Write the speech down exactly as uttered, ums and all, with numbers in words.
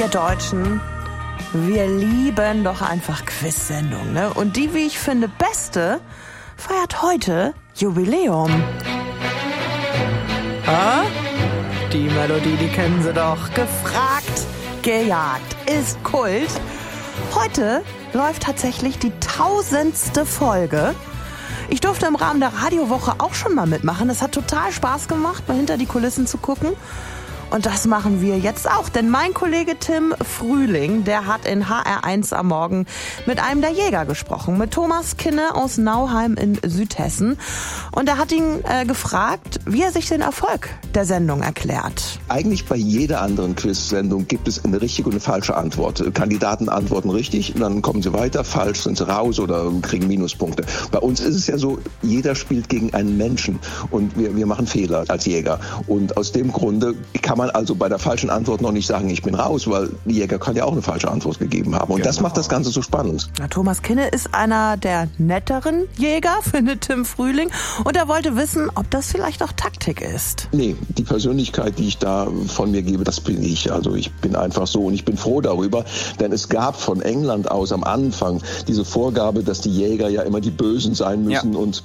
wir Deutschen, wir lieben doch einfach Quiz-Sendungen, ne? Und die, wie ich finde, beste feiert heute Jubiläum. Ah? Die Melodie, die kennen Sie doch. Gefragt, gejagt, ist Kult. Heute läuft tatsächlich die tausendste Folge. Ich durfte im Rahmen der Radiowoche auch schon mal mitmachen. Es hat total Spaß gemacht, mal hinter die Kulissen zu gucken. Und das machen wir jetzt auch, denn mein Kollege Tim Frühling, der hat in H R eins am Morgen mit einem der Jäger gesprochen, mit Thomas Kinne aus Nauheim in Südhessen. Und er hat ihn äh, gefragt, wie er sich den Erfolg der Sendung erklärt. Eigentlich bei jeder anderen Quiz-Sendung gibt es eine richtige und eine falsche Antwort. Kandidaten antworten richtig, dann kommen sie weiter, falsch sind sie raus oder kriegen Minuspunkte. Bei uns ist es ja so, jeder spielt gegen einen Menschen und wir, wir machen Fehler als Jäger. Und aus dem Grunde kann man also bei der falschen Antwort noch nicht sagen, ich bin raus, weil der Jäger kann ja auch eine falsche Antwort gegeben haben. Und genau. Das macht das Ganze so spannend. Na, Thomas Kinne ist einer der netteren Jäger, findet Tim Frühling. Und er wollte wissen, ob das vielleicht auch Taktik ist. Nee, die Persönlichkeit, die ich da von mir gebe, das bin ich. Also ich bin einfach so und ich bin froh darüber, denn es gab von England aus am Anfang diese Vorgabe, dass die Jäger ja immer die Bösen sein müssen. Ja. Und